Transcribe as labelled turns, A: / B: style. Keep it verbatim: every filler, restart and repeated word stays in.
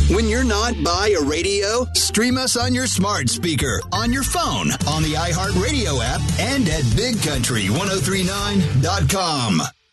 A: When you're not by a radio, stream us on your smart speaker, on your phone, on the iHeartRadio app, and at big country ten thirty-nine dot com.